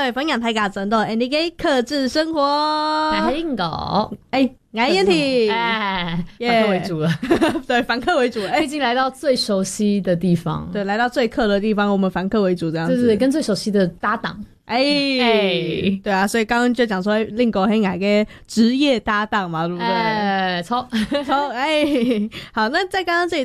对，分享台家真的 ，and 给克制生活。 来令狗， 来燕婷， 反客为主了。 对，反客为主。 毕竟来到最熟悉的地方， 对，来到最客的地方，我们反客为主这样子。 对，跟最熟悉的搭档。 对啊，所以刚刚就讲说令狗很爱个职业搭档嘛，对不对？ 超好，那在刚刚这一